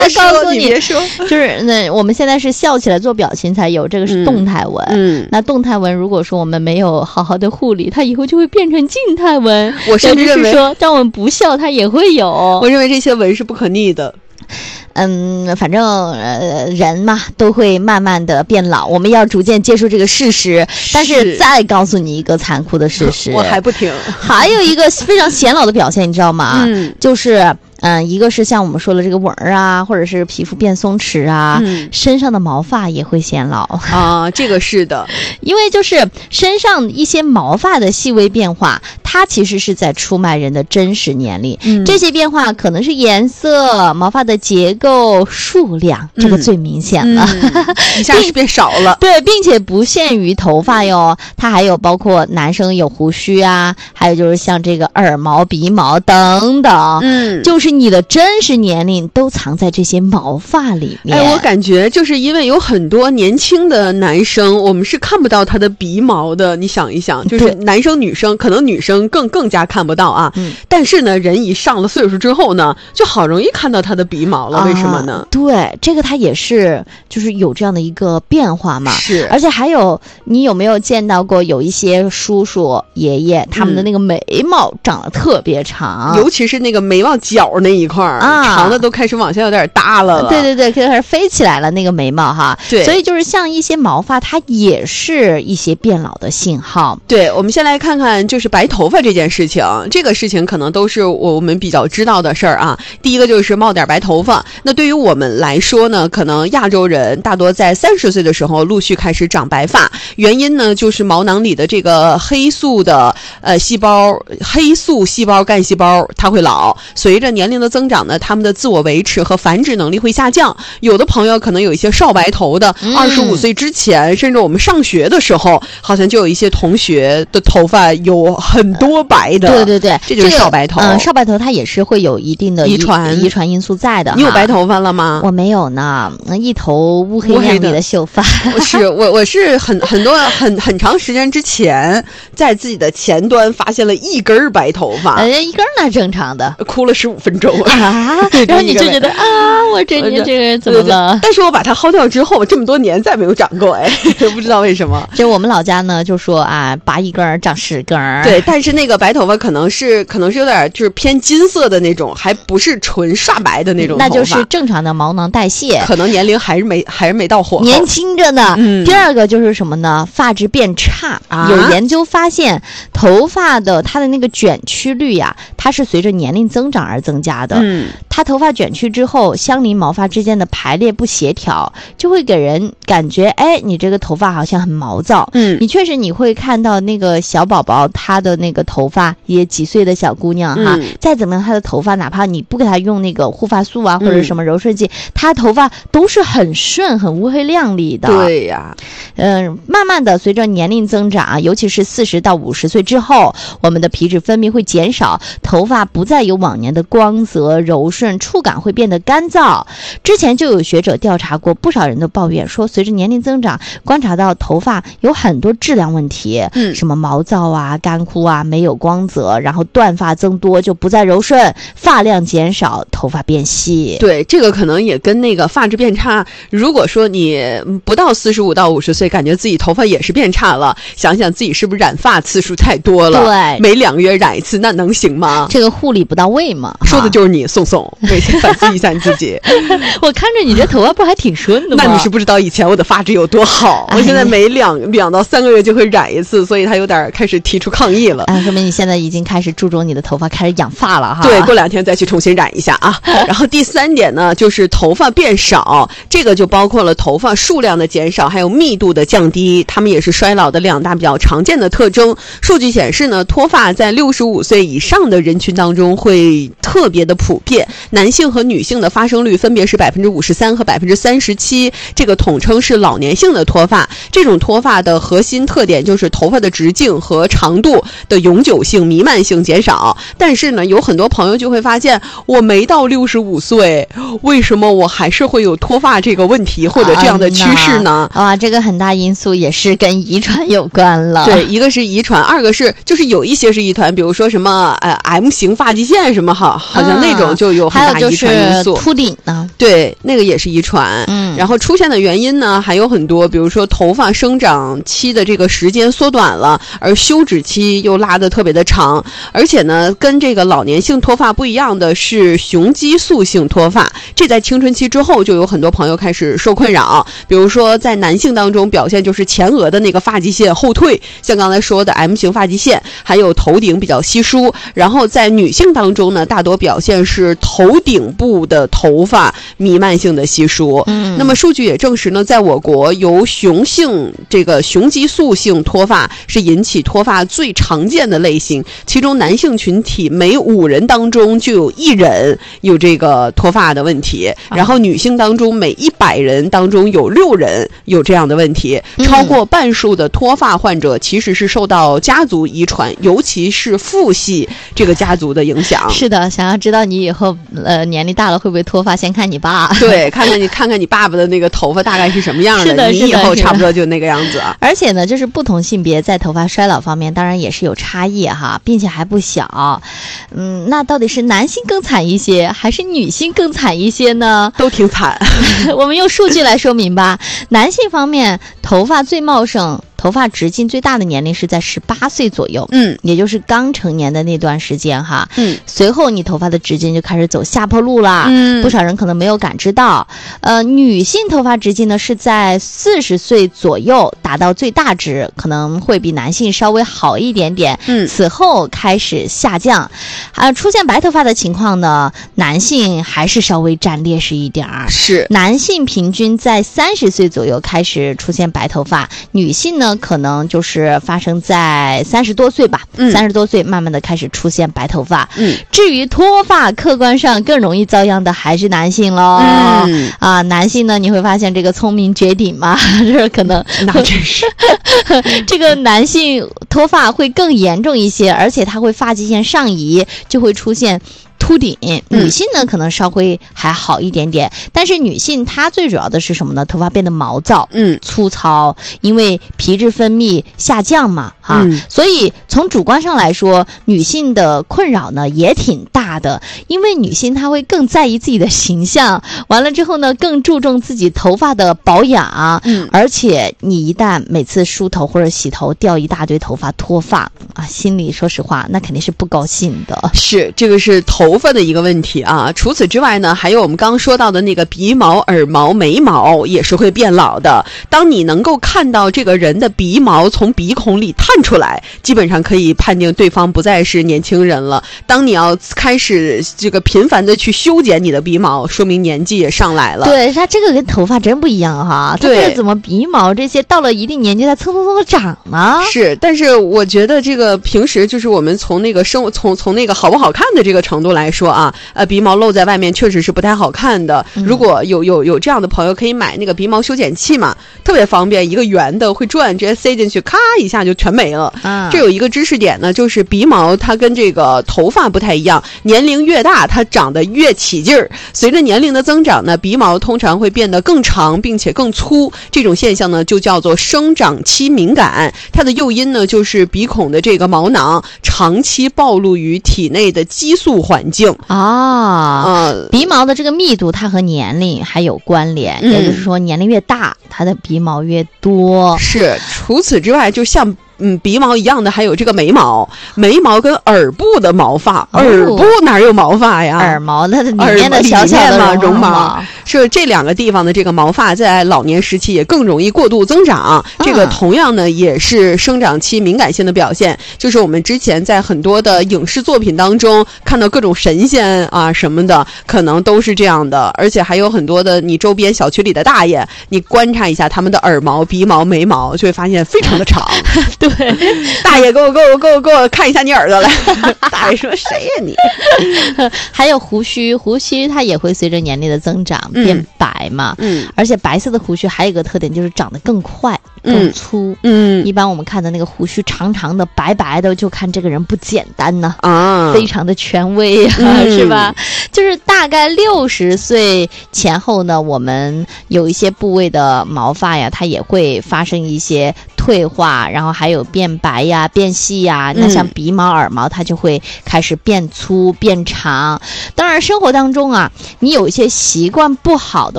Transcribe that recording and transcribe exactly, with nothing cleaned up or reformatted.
告诉你， 你别说， 就是那我们现在是笑起来做表情才有，这个是动态纹。 嗯， 那动态纹如果说我们没有好好的护理，它以后就会变成静态纹。 我甚至认为， 说当我们不笑，它也会有。 我认为这些纹是不可逆的。 嗯，反正呃人嘛都会慢慢的变老，我们要逐渐接受这个事实。但是再告诉你一个残酷的事实， 我还不听。 还有一个非常显老的表现，你知道吗？ 嗯， 就是嗯，一个是像我们说的这个纹儿啊，或者是皮肤变松弛啊， 嗯， 身上的毛发也会显老啊，这个是的， 因为就是身上一些毛发的细微变化，它其实是在出卖人的真实年龄。 嗯， 这些变化可能是颜色、毛发的结构、数量，这个最明显了， 嗯、一下是变少了。 对，并且不限于头发哟，它还有包括男生有胡须啊，还有就是像这个耳毛、鼻毛等等， 嗯， 就是你的真实年龄都藏在这些毛发里面。 哎，我感觉就是因为有很多年轻的男生，我们是看不到他的鼻毛的。你想一想，就是男生女生，可能女生更更加看不到啊。 嗯， 但是呢，人一上了岁数之后呢，就好容易看到他的鼻毛了。 啊、 为什么呢？ 对，这个它也是就是有这样的一个变化嘛。 是， 而且还有，你有没有见到过有一些叔叔爷爷，他们的那个眉毛长得特别长， 嗯、尤其是那个眉毛角那一块儿。 啊， 长的都开始往下有点耷拉了， 对对对，开始飞起来了那个眉毛哈。 对， 所以就是像一些毛发，它也是一些变老的信号。 对，我们先来看看就是白头发这件事情，这个事情可能都是我们比较知道的事儿啊。第一个就是冒点白头发，那对于我们来说呢，可能亚洲人大多在三十岁的时候陆续开始长白发，原因呢就是毛囊里的这个黑素的呃细胞，黑素细胞干细胞它会老，随着年龄的增长呢，他们的自我维持和繁殖能力会下降。有的朋友可能有一些少白头的，二十五岁之前，甚至我们上学的时候，好像就有一些同学的头发有很多白的。 对对对， 这就是少白头。 嗯、这个呃，少白头它也是会有一定的遗传遗传因素在的。 你有白头发了吗？ 我没有呢，一头乌黑亮丽的秀发。 是我我是很很多很很长时间之前，在自己的前端发现了一根白头发。 呃，一根那正常的， 哭了十五分钟啊，然后你就觉得啊，我这年这个人怎么了？ 但是我把它薅掉之后，这么多年再没有长过，哎，不知道为什么。 就我们老家呢，就说啊，拔一根长十根。 对，但是那个白头发可能是可能是有点就是偏金色的那种，还不是纯刷白的那种头发。 那就是正常的毛囊代谢， 可能年龄还是没还是没到火候， 年轻着呢。 嗯。 第二个就是什么呢？发质变差。 啊、 有研究发现，头发的它的那个卷曲率呀、啊，它是随着年龄增长而增加的。 嗯。 它头发卷曲之后，相邻毛发之间的排列不协调，就会给人感觉，哎，你这个头发好像很毛躁。 嗯。 你确实你会看到那个小宝宝，他的那个头发也几岁的小姑娘哈， 嗯、 再怎么样，她的头发哪怕你不给她用那个护发素啊，或者什么柔顺剂，她、嗯、头发都是很顺、很乌黑亮丽的。 对呀， 嗯、呃，慢慢的随着年龄增长，尤其是四十到五十岁之后，我们的皮脂分泌会减少，头发不再有往年的光泽、柔顺，触感会变得干燥。之前就有学者调查过，不少人都抱怨说，随着年龄增长，观察到头发有很多质量问题， 嗯， 什么毛躁啊、干枯啊、没有光泽，然后断发增多，就不再柔顺，发量减少，头发变细。 对，这个可能也跟那个发质变差。如果说你不到四十五到五十岁，感觉自己头发也是变差了，想想自己是不是染发次数太多了？ 对， 每两个月染一次，那能行吗？ 这个护理不到位嘛。 说的就是你，宋宋，每天反思一下你自己。 我看着你这头发不还挺顺的吗？ 那你是不知道以前我的发质有多好，我现在每两两到三个月就会染一次，所以他有点开始提出抗议了。 啊，说明你现在已经开始注重你的头发，开始养发了哈。 对，过两天再去重新染一下啊。然后第三点呢，就是头发变少，这个就包括了头发数量的减少，还有密度的降低，它们也是衰老的两大比较常见的特征。数据显示呢，脱发在六十五岁以上的人群当中会特别的普遍，男性和女性的发生率分别是百分之五十三和百分之三十七，这个统称是老年性的脱发。这种脱发的核心特点就是头发的直径和长度的永久性、弥漫性减少。但是呢，有很多朋友就会发现，我没到六十五岁，为什么我还是会有脱发这个问题或者这样的趋势呢？ 啊，啊这个很大因素也是跟遗传有关了。 对，一个是遗传，二个是就是有一些是遗传，比如说什么呃 M 型发际线什么好，好像那种就有很大遗传因素。 还有就是秃顶呢？ 对，那个也是遗传。 嗯， 然后出现的原因呢还有很多，比如说头发生长期的这个时间缩短了，而休止期又拉得特别的长，而且呢跟这个老年性脱发不一样的是雄激素性脱发，这在青春期之后就有很多朋友开始受困扰。比如说在男性当中表现就是前额的那个发际线后退，像刚才说的 M 型发际线，还有头顶比较稀疏。然后在女性当中呢，大多表现是头顶部的头发弥漫性的稀疏。 嗯， 那么数据也证实呢，在我国由雄性这个雄激素性脱发是引起脱发最常见的类型，其中男性群体每五人当中就有一人有这个脱发的问题，然后女性当中每一百人当中有六人有这样的问题，超过半数的脱发患者其实是受到家族遗传，尤其是父系这个家族的影响。 是的，想要知道你以后呃年龄大了会不会脱发，先看你爸。 对，看看你看看你爸爸的那个头发大概是什么样的， 是的你以后差不多就那个样子啊。 而且呢，就是不同性别在头发衰老方面当然也是有差异哈，并且还不小。嗯，那到底是男性更惨一些还是女性更惨一些呢？ 都挺惨。 我们用数据来说明吧。男性方面，头发最茂盛，头发直径最大的年龄是在十八岁左右， 嗯， 也就是刚成年的那段时间哈， 嗯， 随后你头发的直径就开始走下坡路啦， 嗯， 不少人可能没有感知到，呃，女性头发直径呢是在四十岁左右达到最大值，可能会比男性稍微好一点点， 嗯， 此后开始下降，啊，出现白头发的情况呢，男性还是稍微占劣势一点儿， 是， 男性平均在三十岁左右开始出现白头发，女性呢可能就是发生在三十多岁吧， 嗯， 三十多岁慢慢的开始出现白头发。 嗯， 至于脱发，客观上更容易遭殃的还是男性喽。 嗯， 啊，男性呢，你会发现这个聪明绝顶嘛，这可能那真是这个男性脱发会更严重一些，而且他会发际线上移，就会出现秃顶。女性呢可能稍微还好一点点，但是女性她最主要的是什么呢？头发变得毛躁， 嗯， 粗糙，因为皮质分泌下降嘛，哈、 嗯， 所以从主观上来说，女性的困扰呢也挺大的，因为女性她会更在意自己的形象，完了之后呢更注重自己头发的保养， 嗯， 而且你一旦每次梳头或者洗头掉一大堆头发脱发啊，心里说实话那肯定是不高兴的。 是，这个是头发的一个问题啊。除此之外呢，还有我们刚刚说到的那个鼻毛、耳毛、眉毛也是会变老的。当你能够看到这个人的鼻毛从鼻孔里探出来，基本上可以判定对方不再是年轻人了。当你要开始这个频繁的去修剪你的鼻毛，说明年纪也上来了。 对，它这个跟头发真不一样哈。它对， 这怎么鼻毛这些到了一定年纪它蹭蹭蹭的长呢？ 是，但是我觉得这个平时就是我们从那个生从从那个好不好看的这个程度来说啊，呃，鼻毛露在外面确实是不太好看的。 嗯、 如果有有有这样的朋友，可以买那个鼻毛修剪器嘛，特别方便，一个圆的会转，直接塞进去，咔一下就全没了。 啊， 这有一个知识点呢，就是鼻毛它跟这个头发不太一样，年龄越大它长得越起劲儿。随着年龄的增长呢，鼻毛通常会变得更长并且更粗，这种现象呢就叫做生长期敏感。它的诱因呢就是鼻孔的这个毛囊长期暴露于体内的激素环境啊。 呃， 鼻毛的这个密度它和年龄还有关联， 嗯、 也就是说年龄越大它的鼻毛越多。 是，除此之外就像嗯，鼻毛一样的还有这个眉毛，眉毛跟耳部的毛发，哦、耳部哪有毛发呀？ 耳毛它的里面的小小的绒毛，是这两个地方的这个毛发在老年时期也更容易过度增长。嗯、这个同样呢也是生长期敏感性的表现，就是我们之前在很多的影视作品当中看到各种神仙啊什么的，可能都是这样的。而且还有很多的你周边小区里的大爷，你观察一下他们的耳毛、鼻毛、眉毛，就会发现非常的长。 对。 大爷，给我给我给我给我看一下你耳朵来。大爷说：“谁呀你？” 还有胡须，胡须它也会随着年龄的增长变白嘛。 嗯， 而且白色的胡须还有一个特点，就是长得更快、更粗。 嗯， 一般我们看的那个胡须长长的、白白的，就看这个人不简单呢。 啊， 非常的权威啊， 嗯、 是吧？就是大概六十岁前后呢，我们有一些部位的毛发呀，它也会发生一些退化，然后还有变白呀、变细呀。那像鼻毛、耳毛，它就会开始变粗、变长。当然，生活当中啊，你有一些习惯不好的。